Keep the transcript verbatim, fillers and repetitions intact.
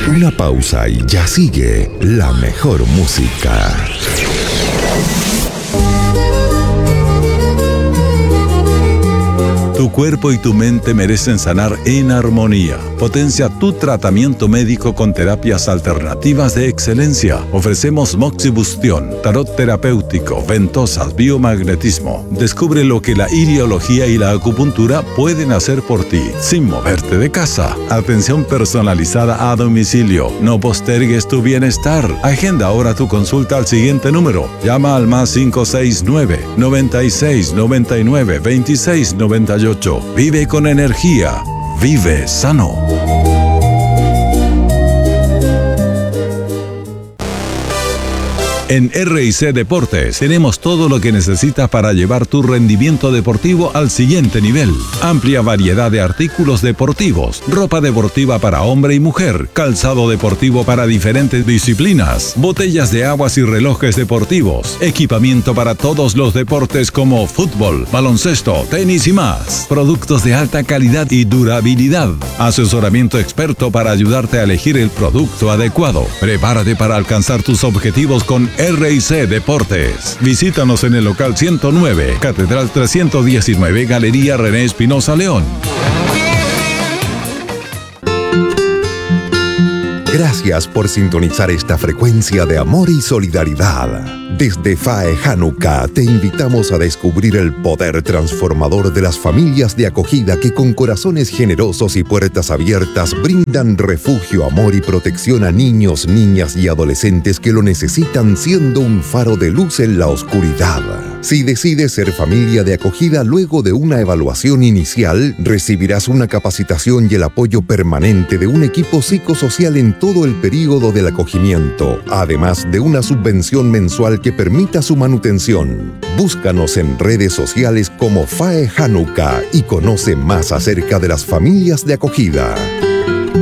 Una pausa y ya sigue la mejor música. Tu cuerpo y tu mente merecen sanar en armonía. Potencia tu tratamiento médico con terapias alternativas de excelencia. Ofrecemos moxibustión, tarot terapéutico, ventosas, biomagnetismo. Descubre lo que la iriología y la acupuntura pueden hacer por ti, sin moverte de casa. Atención personalizada a domicilio. No postergues tu bienestar. Agenda ahora tu consulta al siguiente número. Llama al más cinco seis nueve, noventa y seis, noventa y nueve, veintiséis noventa y ocho. Vive con energía. Vive sano. En R y C Deportes tenemos todo lo que necesitas para llevar tu rendimiento deportivo al siguiente nivel. Amplia variedad de artículos deportivos, ropa deportiva para hombre y mujer, calzado deportivo para diferentes disciplinas, botellas de aguas y relojes deportivos, equipamiento para todos los deportes como fútbol, baloncesto, tenis y más. Productos de alta calidad y durabilidad. Asesoramiento experto para ayudarte a elegir el producto adecuado. Prepárate para alcanzar tus objetivos con R y C Deportes. Visítanos en el local ciento nueve, Catedral trescientos diecinueve, Galería René Espinosa León. Gracias por sintonizar esta frecuencia de amor y solidaridad. Desde F A E Hanukkah te invitamos a descubrir el poder transformador de las familias de acogida que con corazones generosos y puertas abiertas brindan refugio, amor y protección a niños, niñas y adolescentes que lo necesitan, siendo un faro de luz en la oscuridad. Si decides ser familia de acogida luego de una evaluación inicial, recibirás una capacitación y el apoyo permanente de un equipo psicosocial en todo el período del acogimiento, además de una subvención mensual que permita su manutención. Búscanos en redes sociales como F A E Hanukkah y conoce más acerca de las familias de acogida.